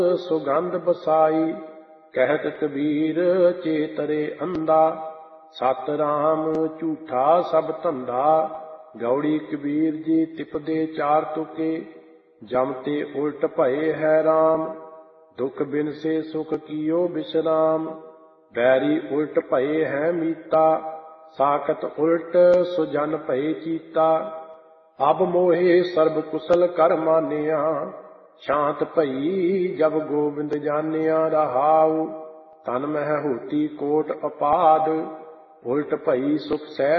ਸੁਗੰਧ ਬਸਾਈ। ਕਹਿਤ ਕਬੀਰ ਚੇਤਰੇ ਅੰਧਾ, ਸਤ ਰਾਮ ਝੂਠਾ ਸਭ ਧੰਦਾ। ਗੌੜੀ ਕਬੀਰ ਜੀ ਤਿਪਦੇ ਚਾਰ ਤੁਕੇ, ਜਮ ਤੇ ਉਲਟ ਭਏ ਹੈ ਰਾਮ। ਦੁਖ ਬਿਨ ਸੇ ਸੁਖ ਕੀਓ ਬਿਸਰਾਮ, ਬੈਰੀ ਉਲਟ ਭਏ ਹੈ ਮੀਤਾ। ਸਾਖਤ ਉਲਟ ਸੋ ਜਨ ਭਏ ਚੀਤਾ। ਅਬ ਮੋਹਿ ਸਰਬ ਕੁਸਲ ਕਰ ਮਾਨਿਆ, ਸ਼ਾਂਤ ਭਈ ਜਬ ਗੋਬਿੰਦ ਜਾਨਿਆ। ਰਹਾਉ ਤਨ ਮਹਿ ਹੋਤੀ ਕੋਟ ਅਪਾਦ, ਉਲਟ ਭਈ ਸੁਖ ਸਹਿ